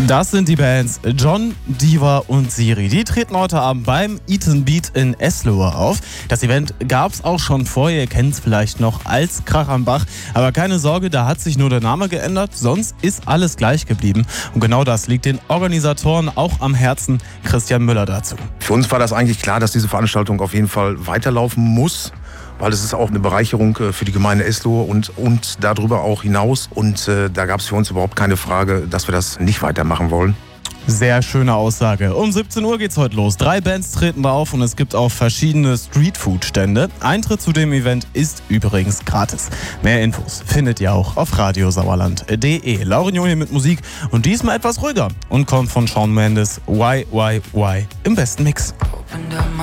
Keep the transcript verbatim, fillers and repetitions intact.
Das sind die Bands John, Diva und Siri. Die treten heute Abend beim Eat and Beat in Eslohe auf. Das Event gab es auch schon vorher, ihr kennt es vielleicht noch als Krach am Bach. Aber keine Sorge, da hat sich nur der Name geändert, sonst ist alles gleich geblieben. Und genau das liegt den Organisatoren auch am Herzen. Christian Müller dazu. Für uns war das eigentlich klar, dass diese Veranstaltung auf jeden Fall weiterlaufen muss, weil es ist auch eine Bereicherung für die Gemeinde Eslohe und, und darüber auch hinaus. Und äh, da gab es für uns überhaupt keine Frage, dass wir das nicht weitermachen wollen. Sehr schöne Aussage. Um siebzehn Uhr geht's heute los. Drei Bands treten da auf und es gibt auch verschiedene Streetfood-Stände. Eintritt zu dem Event ist übrigens gratis. Mehr Infos findet ihr auch auf radiosauerland punkt de. Lauren Joh hier mit Musik und diesmal etwas ruhiger und kommt von Shawn Mendes. Why, why, why im besten Mix.